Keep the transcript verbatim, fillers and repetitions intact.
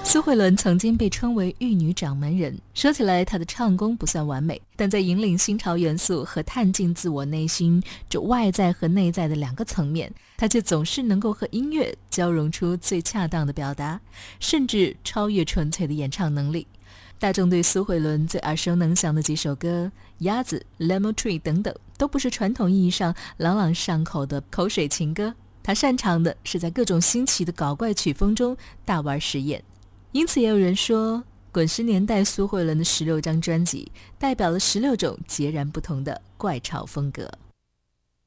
苏慧伦曾经被称为玉女掌门人，说起来她的唱功不算完美，但在引领新潮元素和探进自我内心这外在和内在的两个层面，她却总是能够和音乐交融出最恰当的表达，甚至超越纯粹的演唱能力。大众对苏慧伦最耳熟能详的几首歌，鸭子、Lemon Tree 等等，都不是传统意义上朗朗上口的口水情歌，她擅长的是在各种新奇的搞怪曲风中大玩实验。因此也有人说，滚石年代苏慧伦的十六张专辑代表了十六种截然不同的怪潮风格。